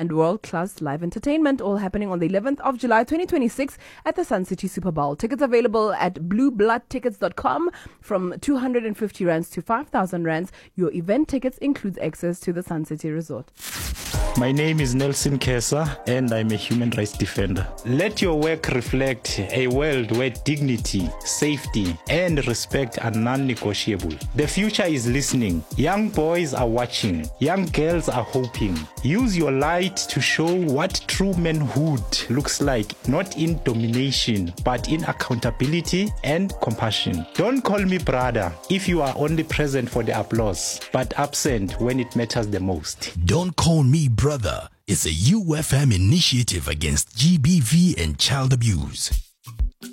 and world-class live entertainment, all happening on the 11th of July 2026 at the Sun City Super Bowl. Tickets available at bluebloodtickets.com from 250 rands to 5,000 rands. Your event tickets includes access to the Sun City Resort. My name is Nelson Kesa and I'm a human rights defender. Let your work reflect a world where dignity, safety and respect are non-negotiable. The future is listening. Young boys are watching. Young girls are hoping. Use your light to show what true manhood looks like, not in domination, but in accountability and compassion. Don't call me brother if you are only present for the applause, but absent when it matters the most. Don't Call Me Brother is a UFM initiative against GBV and child abuse.